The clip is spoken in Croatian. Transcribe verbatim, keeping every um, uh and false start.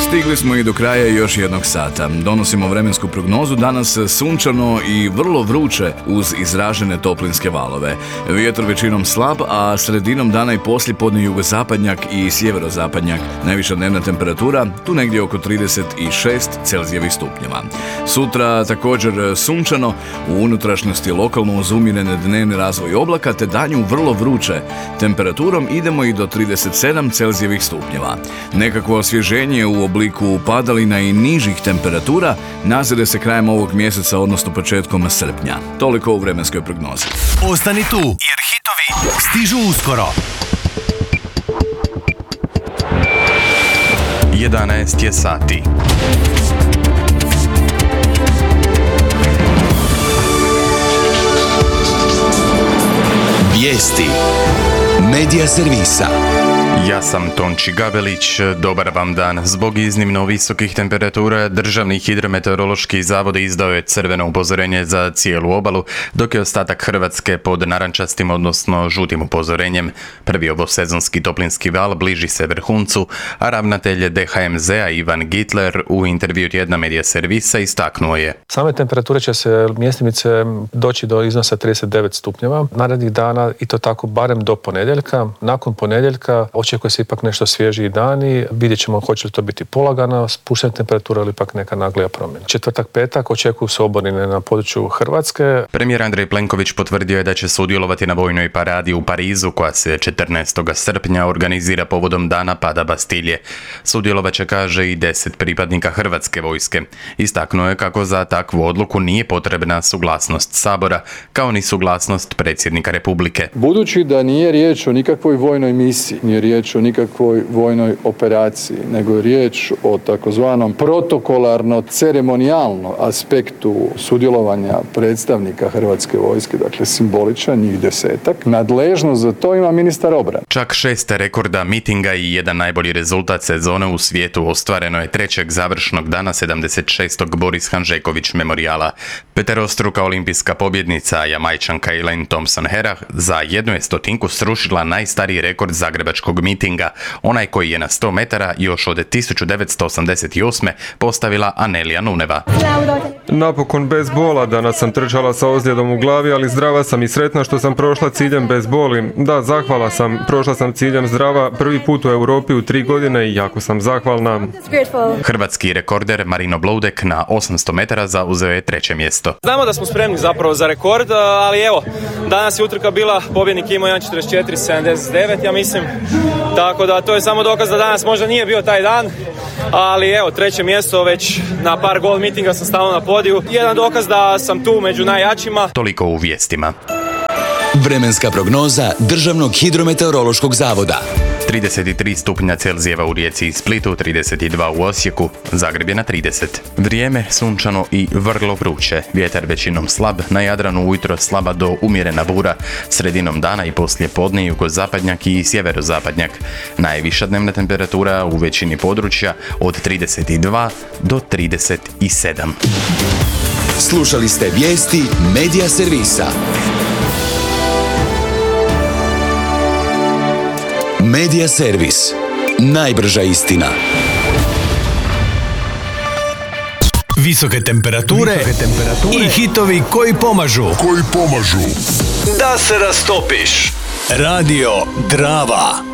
Stigli smo i do kraja još jednog sata. Donosimo vremensku prognozu, danas sunčano i vrlo vruće uz izražene toplinske valove. Vjetar većinom slab, a sredinom dana i poslijepodne jugozapadnjak i sjeverozapadnjak. Najviša dnevna temperatura tu negdje oko trideset šest Celzijevih stupnjeva. Sutra također sunčano, u unutrašnjosti lokalno uz umjerene dnevni razvoj oblaka te danju vrlo vruće. Temperaturom idemo i do trideset sedam Celzijevih stupnjeva. Nekakvo osvježenje u obliku padalina i nižih temperatura nazire se krajem ovog mjeseca, odnosno početkom srpnja. Toliko u vremenskoj prognozi. Ostani tu, jer hitovi stižu uskoro. jedanaest je sati. Vijesti Medija servisa. Ja sam Tonči Gabelić, dobar vam dan. Zbog iznimno visokih temperatura, Državni hidrometeorološki zavod izdao je crveno upozorenje za cijelu obalu, dok je ostatak Hrvatske pod narančastim, odnosno žutim upozorenjem. Prvi ovosezonski toplinski val bliži se vrhuncu, a ravnatelj D H M Z-a Ivan Gitler u intervju tjedna Medija servisa istaknuo je: Same temperature će se mjestimice doći do iznosa trideset devet stupnjeva narednih dana i to tako barem do ponedjeljka. Nakon ponedjeljka očekuje se ipak nešto svježiji dani, vidjet ćemo hoće li to biti polagana spuštena temperatura ili ipak neka naglija promjena. Četvrtak, petak očekuju se oborine na području Hrvatske. Premijer Andrej Plenković potvrdio je da će sudjelovati na vojnoj paradi u Parizu koja se četrnaestog srpnja organizira povodom dana pada Bastilje. Sudjelovat će, kaže, i deset pripadnika Hrvatske vojske. Istaknuo je kako za takvu odluku nije potrebna suglasnost Sabora, kao ni suglasnost predsjednika Republike. Budući da nije riječ o nikakvoj vojnoj misiji, nije riječ o nikakvoj vojnoj operaciji, nego je riječ o takozvanom protokolarno-ceremonijalnom aspektu sudjelovanja predstavnika Hrvatske vojske, dakle simboličan, njih desetak. Nadležnost za to ima ministar obrane. Čak šest rekorda mitinga i jedan najbolji rezultat sezone u svijetu ostvareno je trećeg završnog dana sedamdeset šestog Boris Hanžeković memorijala. Peterostruka olimpijska pobjednica Jamajčanka Elaine Thompson-Herah za jednu je stotinku srušila najstariji rekord zagrebačkog mitinga, onaj koji je na sto metara još od tisuću devetsto osamdeset osme postavila Anelija Nuneva. Napokon bez bola, danas sam trčala sa ozljedom u glavi, ali zdrava sam i sretna što sam prošla ciljem bez boli. Da, zahvala sam, prošla sam ciljem zdrava prvi put u Europi u tri godine i jako sam zahvalna. Hrvatski rekorder Marino Bloudek na osamsto metara zauzeo je treće mjesto. Znamo da smo spremni zapravo za rekord, ali evo, danas je utrka bila, pobjednik imao jedan četrdeset četiri sedamdeset devet, ja mislim. Tako da to je samo dokaz da danas možda nije bio taj dan, ali evo, treće mjesto, već na par gol mitinga sam stalno na podiju. Jedan dokaz da sam tu među najjačima. Toliko u vijestima. Vremenska prognoza Državnog hidrometeorološkog zavoda. trideset tri stupnja Celzijeva u Rijeci i Splitu, trideset dva u Osijeku, Zagreb je na trideset. Vrijeme sunčano i vrlo vruće. Vjetar većinom slab, na Jadranu ujutro slaba do umjerena bura, sredinom dana i poslije podne jugozapadnjak i sjeverozapadnjak. Najviša dnevna temperatura u većini područja od trideset dva do trideset sedam. Slušali ste vijesti Medija servisa. Medija servis. Najbrža istina. Visoke temperature, Visoke temperature i hitovi koji pomažu. Koji pomažu. Da se rastopiš. Radio Drava.